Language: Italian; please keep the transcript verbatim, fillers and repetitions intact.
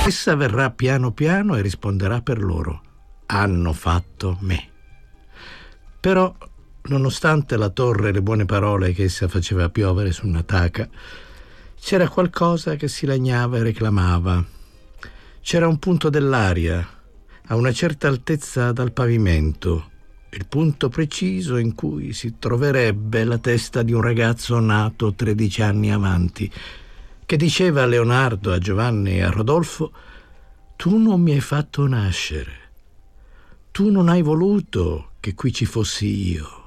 Essa verrà piano piano e risponderà per loro: hanno fatto me. Però, nonostante la torre e le buone parole che essa faceva piovere su Nataka, c'era qualcosa che si lagnava e reclamava. C'era un punto dell'aria, a una certa altezza dal pavimento, il punto preciso in cui si troverebbe la testa di un ragazzo nato tredici anni avanti, che diceva a Leonardo, a Giovanni e a Rodolfo: tu non mi hai fatto nascere, tu non hai voluto che qui ci fossi io.